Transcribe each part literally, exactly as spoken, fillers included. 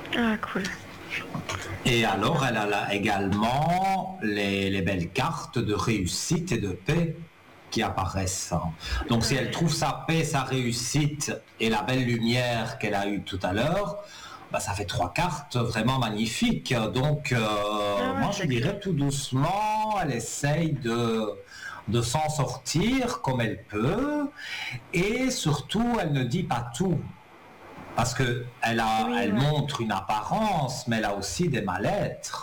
Ah, cool. Et alors, elle a là également les, les belles cartes de réussite et de paix qui apparaissent. Donc, si elle trouve sa paix, sa réussite et la belle lumière qu'elle a eue tout à l'heure, bah, ça fait trois cartes vraiment magnifiques. Donc, euh, Ah ouais, moi, je c'est dirais clair. tout doucement, elle essaye de, de s'en sortir comme elle peut. Et surtout, elle ne dit pas tout. Parce qu'elle Oui, elle ouais. montre une apparence, mais elle a aussi des mal-être.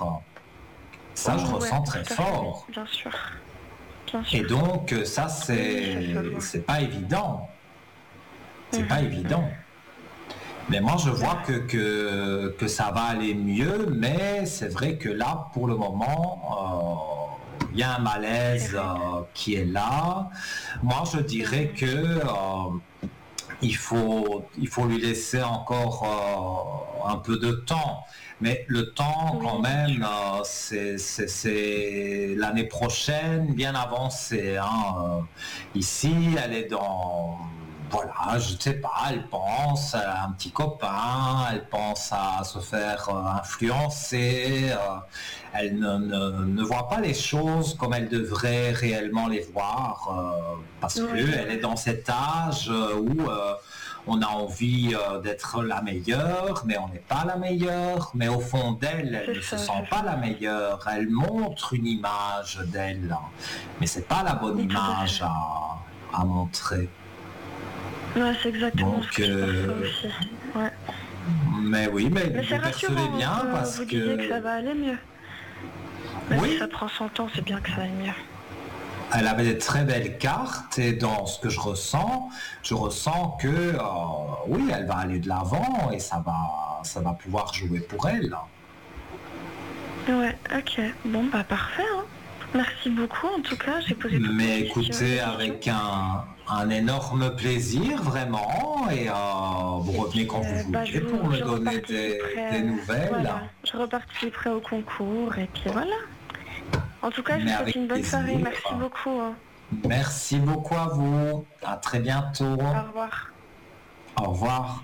Ça, je Oui, ouais, ressens très tout à fait, fort. bien sûr. Bien Et sûr. donc, ça, Oui, ça se c'est, voit. c'est pas évident. C'est pas Mhm, évident. mhm. Mais moi, je vois Ouais. que, que, que ça va aller mieux, mais c'est vrai que là, pour le moment, euh, il y a un C'est malaise vrai. euh, qui est là. Moi, je dirais Mhm. que euh, il faut, il faut lui laisser encore euh, un peu de temps. Mais le temps, quand Oui, bien même, sûr. euh, c'est, c'est- c'est l'année prochaine, bien avancé, hein. Euh, Ici, elle est dans... Voilà, je ne sais pas, elle pense à un petit copain, elle pense à se faire euh, influencer, euh, elle ne, ne- ne voit pas les choses comme elle devrait réellement les voir, euh, parce Ouais, c'est qu'elle est vrai. dans cet âge euh, où euh, on a envie euh, d'être la meilleure, mais on n'est pas la meilleure, mais au fond d'elle, elle C'est ne se ça, sent c'est pas ça. la meilleure, elle montre une image d'elle, mais c'est pas la bonne Tout à fait. image à, à montrer. Ouais, c'est exactement ce Donc, que je perçois euh, aussi. Ouais. mais oui, mais Mais c'est vous percevez rassurant hein, bien que parce vous disiez que que ça va aller mieux. Même si ça oui, prend son temps, c'est bien que ça aille mieux. elle avait des très belles cartes et dans ce que je ressens, je ressens que euh, oui, elle va aller de l'avant et ça va, ça va pouvoir jouer pour elle. Ouais, ok. Bon, bah parfait. Hein. Merci beaucoup. En tout cas, j'ai posé toutes mes Mais questions. écoutez, Mes questions. avec un, un énorme plaisir, vraiment, et euh, vous Et revenez puis, quand vous euh, bah, voulez je, pour vous, me je donner des, reparticiperai. des euh, nouvelles. voilà, je reparticiperai au concours. Et puis voilà. En tout cas, je Mais vous souhaite avec une bonne soirée. plaisir. Merci beaucoup. Hein. Merci beaucoup à vous. À très bientôt. Au revoir. Au revoir.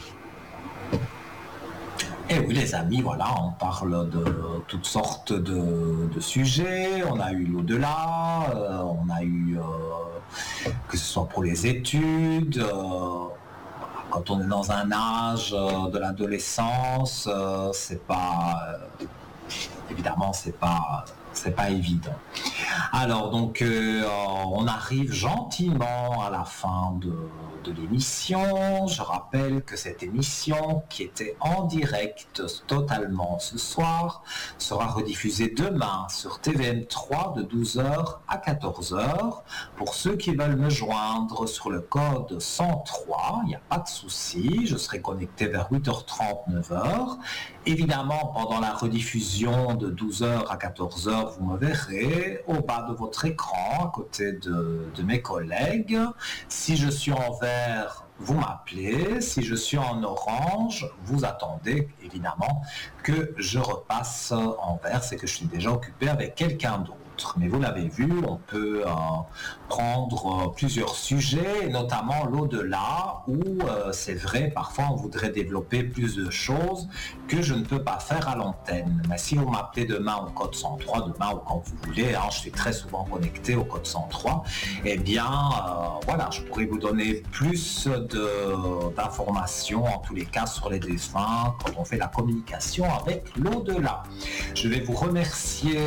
Et oui, les amis, voilà, on parle de toutes sortes de, de sujets. On a eu l'au-delà, euh, on a eu, euh, que ce soit pour les études, euh, quand on est dans un âge euh, de l'adolescence, euh, c'est pas, euh, évidemment, c'est pas, c'est pas évident. Alors donc euh, on arrive gentiment à la fin de, de l'émission. Je rappelle que cette émission qui était en direct totalement ce soir sera rediffusée demain sur T V M trois de douze heures à quatorze heures. Pour ceux qui veulent me joindre sur le code cent trois, il n'y a pas de souci, je serai connecté vers huit heures trente, neuf heures. Évidemment, pendant la rediffusion de douze heures à quatorze heures, vous me verrez au bas de votre écran, à côté de, de mes collègues. Si je suis en vert, vous m'appelez. Si je suis en orange, vous attendez évidemment que je repasse en vert. C'est que je suis déjà occupé avec quelqu'un d'autre. Mais vous l'avez vu, on peut euh, prendre euh, plusieurs sujets, notamment l'au-delà, où euh, c'est vrai, parfois on voudrait développer plus de choses que je ne peux pas faire à l'antenne. Mais si vous m'appelez demain au code cent trois, demain ou quand vous voulez, hein, je suis très souvent connecté au code cent trois, eh bien, euh, voilà, je pourrais vous donner plus de, d'informations, en tous les cas, sur les défunts, quand on fait la communication avec l'au-delà. Je vais vous remercier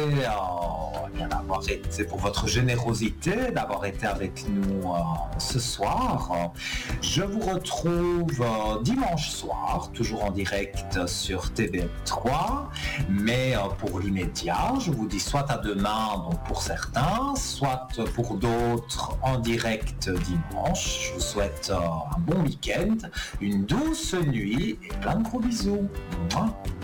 euh, bien d'avoir été, pour votre générosité, d'avoir été avec nous euh, ce soir. Je vous retrouve euh, dimanche soir, toujours en direct sur T V M trois, mais euh, pour l'immédiat, je vous dis soit à demain, donc pour certains, soit pour d'autres en direct dimanche. Je vous souhaite euh, un bon week-end, une douce nuit et plein de gros bisous. Mouah.